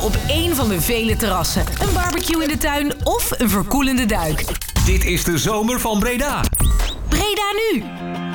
op één van de vele terrassen, een barbecue in de tuin of een verkoelende duik. Dit is de zomer van Breda. Breda nu!